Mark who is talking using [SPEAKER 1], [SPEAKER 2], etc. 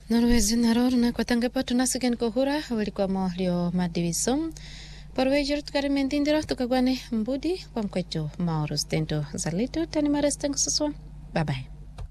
[SPEAKER 1] Norwezi naroruna kwa tangapato nasigen kohura walikuwa mohlio madivisom parwejer tukarimendindira tukagwane mbudi kwa mkwecho mauro stento zalito tani maresteng suswa. Bye bye.